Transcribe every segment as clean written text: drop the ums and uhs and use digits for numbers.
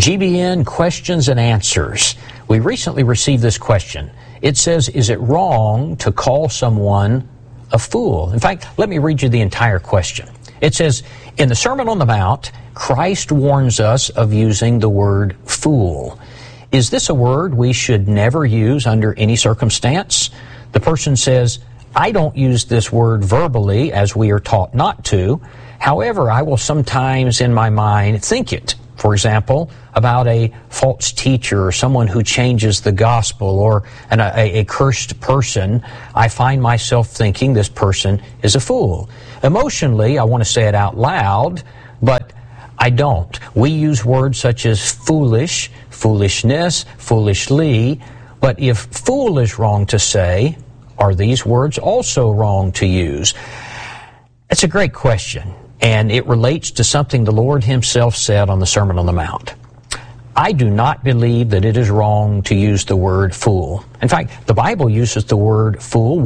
GBN Questions and Answers. We recently received this question. It says, is it wrong to call someone a fool? In fact, let me read you the entire question. It says, in the Sermon on the Mount, Christ warns us of using the word fool. Is this a word we should never use under any circumstance? The person says, I don't use this word verbally as we are taught not to. However, I will sometimes in my mind think it. For example, about a false teacher or someone who changes the gospel or a cursed person, I find myself thinking this person is a fool. Emotionally, I want to say it out loud, but I don't. We use words such as foolish, foolishness, foolishly, but if fool is wrong to say, are these words also wrong to use? It's a great question, and it relates to something the Lord Himself said on the Sermon on the Mount. I do not believe that it is wrong to use the word fool. In fact, the Bible uses the word fool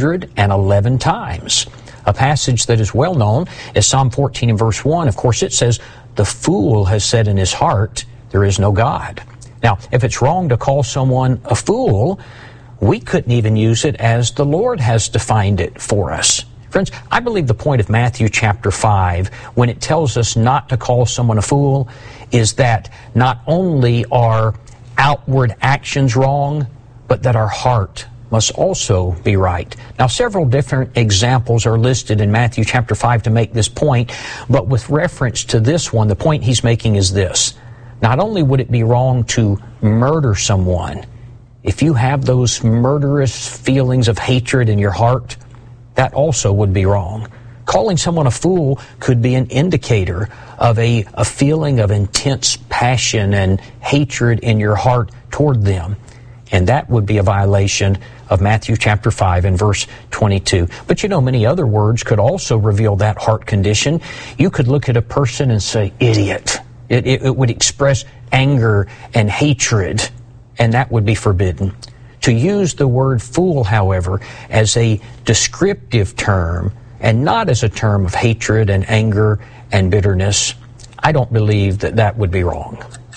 111 times. A passage that is well known is Psalm 14 and verse 1. Of course, it says, the fool has said in his heart, there is no God. Now, if it's wrong to call someone a fool, we couldn't even use it as the Lord has defined it for us. Friends, I believe the point of Matthew chapter 5, when it tells us not to call someone a fool, is that not only are outward actions wrong, but that our heart must also be right. Now, several different examples are listed in Matthew chapter 5 to make this point, but with reference to this one, the point he's making is this. Not only would it be wrong to murder someone, if you have those murderous feelings of hatred in your heart, that also would be wrong. Calling someone a fool could be an indicator of a feeling of intense passion and hatred in your heart toward them. And that would be a violation of Matthew chapter 5 and verse 22. But you know, many other words could also reveal that heart condition. You could look at a person and say, idiot. It would express anger and hatred, and that would be forbidden. To use the word fool, however, as a descriptive term and not as a term of hatred and anger and bitterness, I don't believe that that would be wrong.